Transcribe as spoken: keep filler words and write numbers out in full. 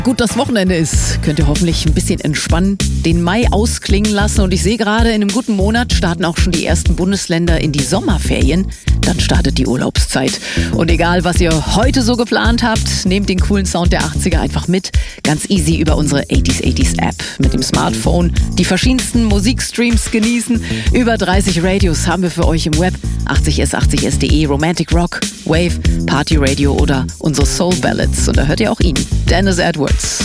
Gut, das Wochenende ist, könnt ihr hoffentlich ein bisschen entspannen, den Mai ausklingen lassen. Und ich sehe gerade, in einem guten Monat starten auch schon die ersten Bundesländer in die Sommerferien. Dann startet die Urlaubszeit. Und egal, was ihr heute so geplant habt, nehmt den coolen Sound der achtziger einfach mit. Ganz easy über unsere achtziger achtziger App. Mit dem Smartphone die verschiedensten Musikstreams genießen. Über dreißig Radios haben wir für euch im Web. achtzig s achtzig s punkt de, Romantic Rock, Wave, Party Radio oder unsere Soul Ballads. Und da hört ihr auch ihn, Dennis Edwards.